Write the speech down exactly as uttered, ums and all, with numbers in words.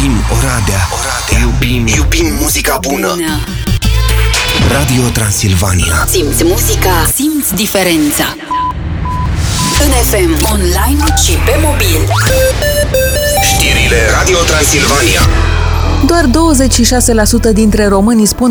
Iubim Oradea, Oradea. Iubim, iubim muzica bună. bună Radio Transilvania. Simți muzica, simți diferența. În F M, online și pe mobil. Știrile Radio Transilvania. Doar douăzeci și șase la sută dintre români spun